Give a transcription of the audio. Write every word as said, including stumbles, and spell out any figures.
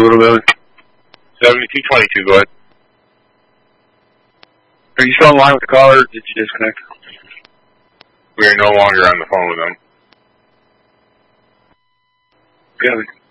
little bit. seventy-two twenty-two, go ahead. Are you still on line with the caller, or did you disconnect? We are no longer on the phone with them. Yeah,